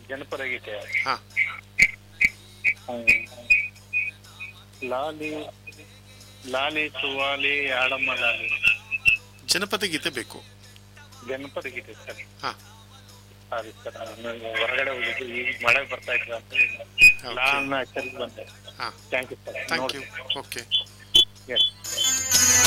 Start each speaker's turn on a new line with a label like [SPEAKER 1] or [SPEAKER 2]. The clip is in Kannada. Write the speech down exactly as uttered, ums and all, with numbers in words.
[SPEAKER 1] ಜನಪದ ಗೀತೆ.
[SPEAKER 2] ಹಾ,
[SPEAKER 1] ಲಾಲಿ ಲಾಲಿ ಸುವಾಲಿ ಆಡಮ್ಮ ಲಾಲಿ.
[SPEAKER 2] ಜನಪದ ಗೀತೆ ಬೇಕು.
[SPEAKER 1] ಜನಪದ ಗೀತೆ ಸರ್.
[SPEAKER 2] ಹಾ,
[SPEAKER 1] ಸಾರಿ ಸರ್, ನಾನು ಹೊರಗಡೆ ಹೋಗಿದ್ದು, ಈಗ ಮಳೆ ಬರ್ತಾ ಇತ್ತು ಅಂತ ಲಾ ಅನ್ನ ಅಕ್ಷರ ಬಂದೆ.
[SPEAKER 2] ಹಾ,
[SPEAKER 1] thank you sir.
[SPEAKER 2] Thank you. Okay.
[SPEAKER 1] S.